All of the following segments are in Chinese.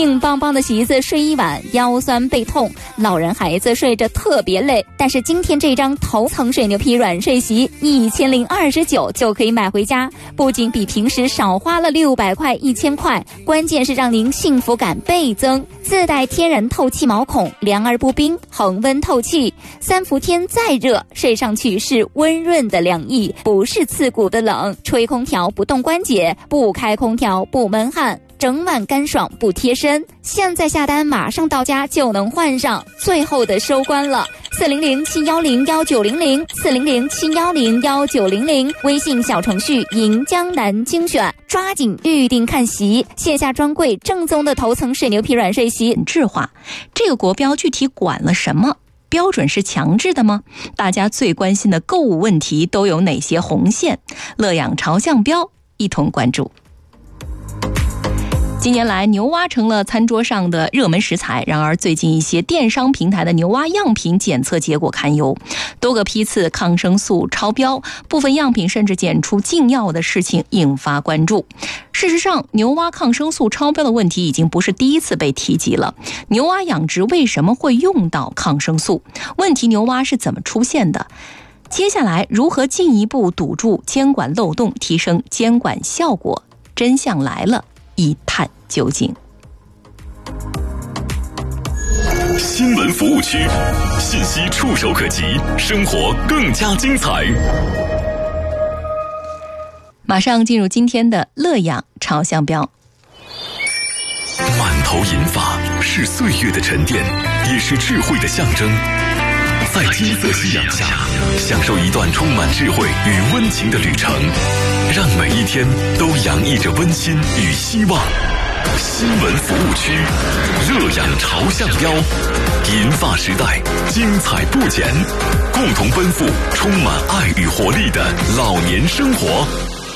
硬邦邦的席子睡一晚，腰酸背痛，老人孩子睡着特别累。但是今天这张头层水牛皮软睡席1029就可以买回家，不仅比平时少花了600块1000块，关键是让您幸福感倍增。自带天然透气毛孔，凉而不冰，恒温透气，3伏天再热睡上去是温润的凉意，不是刺骨的冷。吹空调不动关节，不开空调不闷汗，整晚干爽不贴身。现在下单马上到家就能换上。最后的收官了，400-710-1900 400-710-1900，微信小程序银江南精选，抓紧预定看席。线下专柜正宗的头层水牛皮软睡席。 质化，这个国标具体管了什么？标准是强制的吗？大家最关心的购物问题都有哪些红线？乐养朝向标一同关注。近年来，牛蛙成了餐桌上的热门食材。然而，最近一些电商平台的牛蛙样品检测结果堪忧，多个批次抗生素超标，部分样品甚至检出禁药的事情引发关注。事实上，牛蛙抗生素超标的问题已经不是第一次被提及了。牛蛙养殖为什么会用到抗生素？问题牛蛙是怎么出现的？接下来如何进一步堵住监管漏洞，提升监管效果？真相来了，一探究竟。 新闻服务区，信息触手可及，生活更加精彩。 马上进入今天的乐养朝向标。 满头银发是岁月的沉淀，也是智慧的象征。在金色夕阳下，享受一段充满智慧与温情的旅程，让每一天都洋溢着温馨与希望。新闻服务区，乐养朝向标，银发时代，精彩不减，共同奔赴充满爱与活力的老年生活。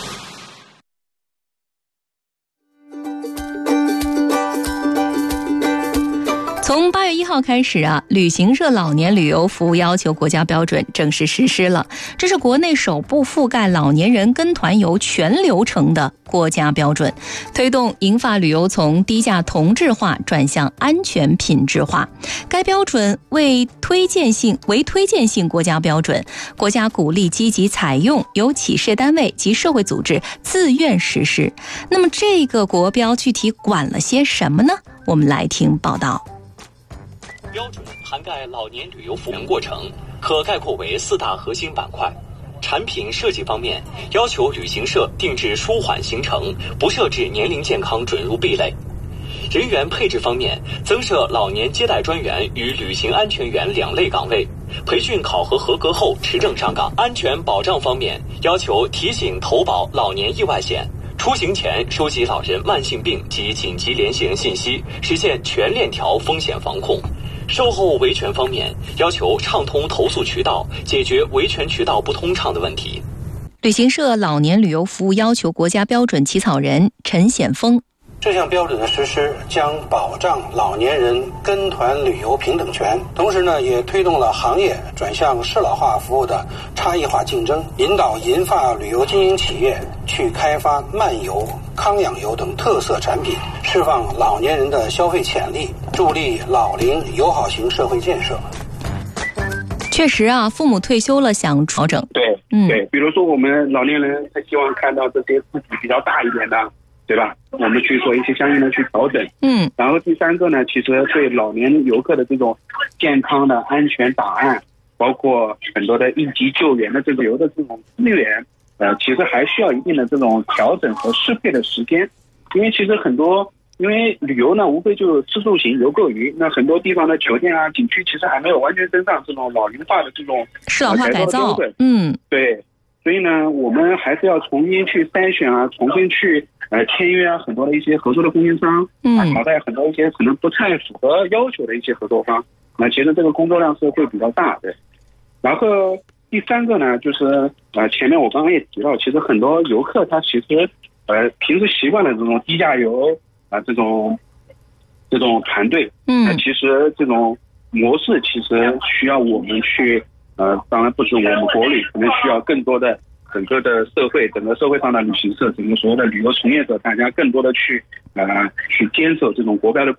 从8月1号开始旅行社老年旅游服务要求国家标准正式实施了。这是国内首部覆盖老年人跟团游全流程的国家标准，推动银发旅游从低价同质化转向安全品质化。该标准为推荐性国家标准，国家鼓励积极采用，由企事业单位及社会组织自愿实施。那么这个国标具体管了些什么呢？我们来听报道。 标准涵盖老年旅游服务过程，可概括为4大核心板块。产品设计方面，要求旅行社定制舒缓行程，不设置年龄健康准入壁垒。人员配置方面，增设老年接待专员与旅行安全员2类岗位，培训考核合格后持证上岗。安全保障方面，要求提醒投保老年意外险，出行前收集老人慢性病及紧急联系人信息，实现全链条风险防控。售后维权方面，要求畅通投诉渠道，解决维权渠道不通畅的问题。 旅行社老年旅游服务要求国家标准起草人陈显峰， 这项标准的实施将保障老年人跟团旅游平等权，同时呢，也推动了行业转向适老化服务的差异化竞争，引导银发旅游经营企业去开发慢游、康养游等特色产品，释放老年人的消费潜力，助力老龄友好型社会建设。 确实父母退休了想调整， 对，比如说我们老年人他希望看到这些自己比较大一点的，对吧？我们去做一些相应的去调整。然后第三个呢，其实对老年游客的这种健康的安全档案，包括很多的应急救援的这个游的这种资源，其实还需要一定的这种调整和适配的时间。因为其实因为旅游呢，无非就是吃住行游购娱，那很多地方的酒店景区其实还没有完全跟上这种老龄化的这种适老化改造。 对，所以呢，我们还是要重新去筛选重新去签约很多的一些合作的供应商，淘汰很多一些可能不太符合要求的一些合作方。那其实这个工作量是会比较大的。然后第三个呢，就是前面我刚刚也提到，其实很多游客他其实平时习惯的这种低价游这种团队，其实这种模式其实需要我们去当然不止我们国旅，可能需要更多的整个社会上的旅行社，整个所有的旅游从业者，大家更多的去坚守这种国标的